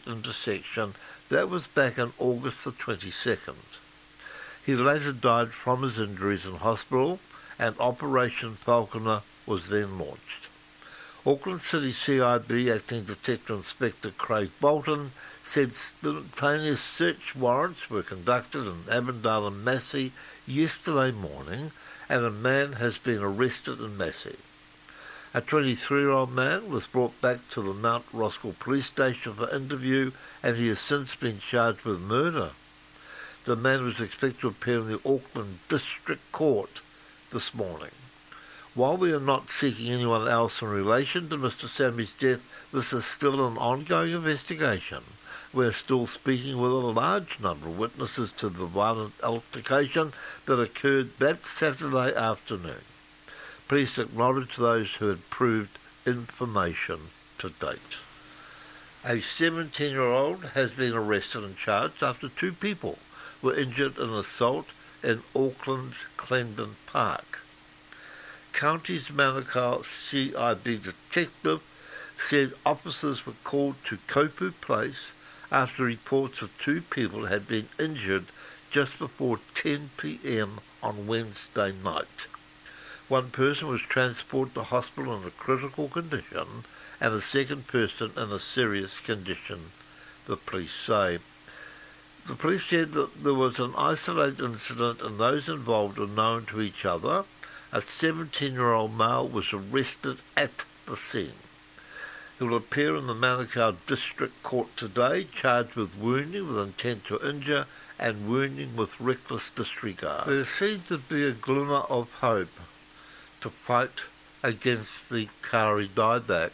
intersection. That was back on August the 22nd. He later died from his injuries in hospital, and Operation Falconer was then launched. Auckland City CIB Acting Detective Inspector Craig Bolton said simultaneous search warrants were conducted in Avondale and Massey yesterday morning, and a man has been arrested in Massey. A 23-year-old man was brought back to the Mount Roskill Police Station for interview, and he has since been charged with murder. The man was expected to appear in the Auckland District Court this morning. While we are not seeking anyone else in relation to Mr. Sammy's death, this is still an ongoing investigation. We are still speaking with a large number of witnesses to the violent altercation that occurred that Saturday afternoon. Police acknowledge those who had proved information to date. A 17-year-old has been arrested and charged after two people were injured in an assault in Auckland's Clendon Park. County's Manukau CIB detective said officers were called to Kopu Place after reports of two people had been injured just before 10 p.m. on Wednesday night. One person was transported to hospital in a critical condition, and a second person in a serious condition, the police say. The police said that there was an isolated incident and those involved are known to each other. A 17-year-old male was arrested at the scene. He will appear in the Manukau District Court today, charged with wounding with intent to injure and wounding with reckless disregard. There seems to be a glimmer of hope to fight against the Kāri dieback.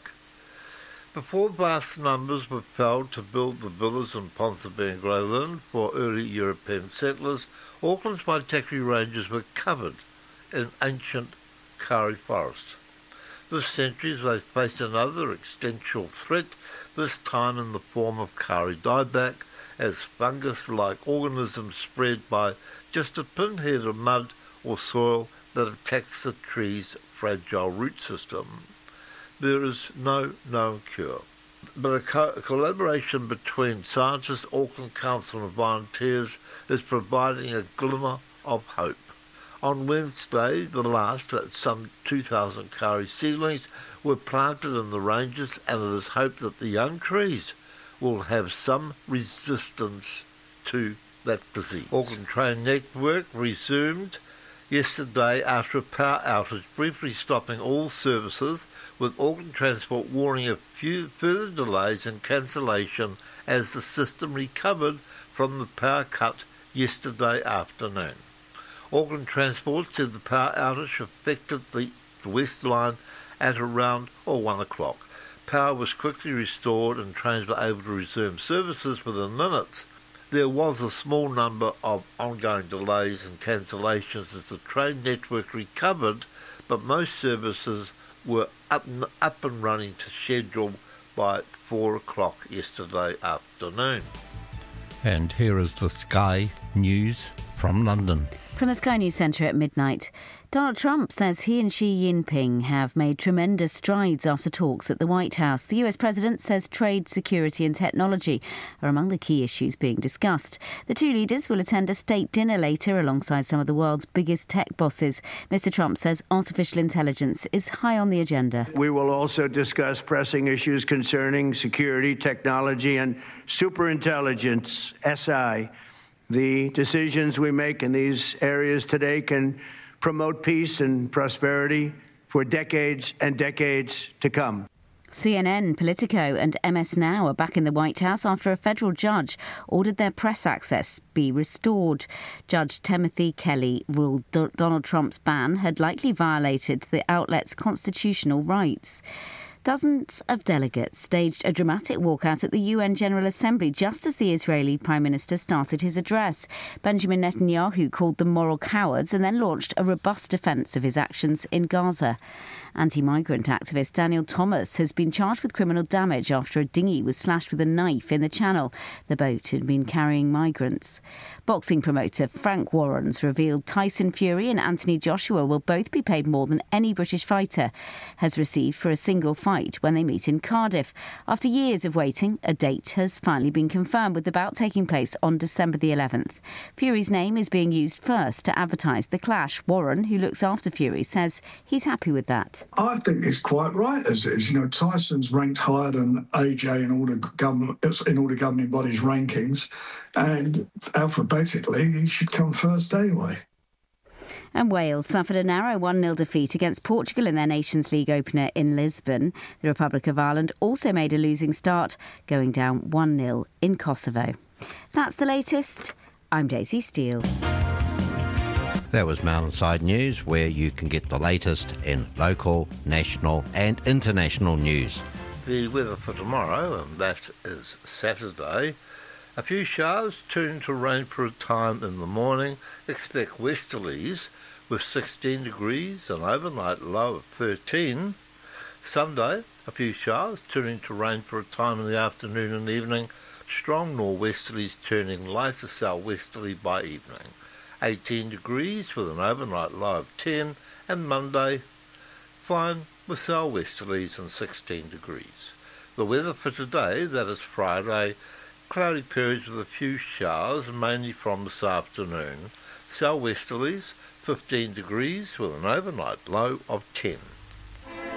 Before vast numbers were felled to build the villas in Ponsonby and Grey Lynn for early European settlers, Auckland's Waitakere ranges were covered in ancient Kāri forests. This century they faced another existential threat, this time in the form of Kāri dieback, as fungus-like organisms spread by just a pinhead of mud or soil that attacks the tree's fragile root system. There is no known cure, but a collaboration between scientists, Auckland Council and volunteers is providing a glimmer of hope. On Wednesday, the last, some 2,000 Kāri seedlings were planted in the ranges, and it is hoped that the young trees will have some resistance to that disease. Auckland Train Network resumed yesterday after a power outage, briefly stopping all services, with Auckland Transport warning of few further delays and cancellation as the system recovered from the power cut yesterday afternoon. Auckland Transport said the power outage affected the West Line at around 1 o'clock. Power was quickly restored and trains were able to resume services within minutes. There was a small number of ongoing delays and cancellations as the train network recovered, but most services were up and running to schedule by 4 o'clock yesterday afternoon. And here is the Sky News from London. From the Sky News Centre at midnight, Donald Trump says he and Xi Jinping have made tremendous strides after talks at the White House. The US president says trade, security and technology are among the key issues being discussed. The two leaders will attend a state dinner later alongside some of the world's biggest tech bosses. Mr. Trump says artificial intelligence is high on the agenda. We will also discuss pressing issues concerning security, technology and superintelligence, SI. The decisions we make in these areas today can promote peace and prosperity for decades and decades to come. CNN, Politico and MS Now are back in the White House after a federal judge ordered their press access be restored. Judge Timothy Kelly ruled Donald Trump's ban had likely violated the outlet's constitutional rights. Dozens of delegates staged a dramatic walkout at the UN General Assembly just as the Israeli Prime Minister started his address. Benjamin Netanyahu called them moral cowards and then launched a robust defence of his actions in Gaza. Anti-migrant activist Daniel Thomas has been charged with criminal damage after a dinghy was slashed with a knife in the Channel. The boat had been carrying migrants. Boxing promoter Frank Warren's revealed Tyson Fury and Anthony Joshua will both be paid more than any British fighter has received for a single fight White when they meet in Cardiff. After years of waiting, a date has finally been confirmed, with the bout taking place on December the 11th. Fury's name is being used first to advertise the clash. Warren, who looks after Fury, says he's happy with that. I think it's quite right as it is. You know, Tyson's ranked higher than AJ in all the governing bodies' rankings, and alphabetically he should come first anyway. And Wales suffered a narrow 1-0 defeat against Portugal in their Nations League opener in Lisbon. The Republic of Ireland also made a losing start, going down 1-0 in Kosovo. That's the latest. I'm Daisy Steele. That was Mountainside News, where you can get the latest in local, national and international news. The weather for tomorrow, and that is Saturday. A few showers turn to rain for a time in the morning. Expect westerlies with 16 degrees, an overnight low of 13. Sunday, a few showers turning to rain for a time in the afternoon and evening. Strong nor'westerlies turning lighter southwesterly by evening. 18 degrees with an overnight low of 10. And Monday, fine with southwesterlies and 16 degrees. The weather for today, that is Friday, cloudy periods with a few showers, mainly from this afternoon. Southwesterlies, 15 degrees with an overnight low of 10.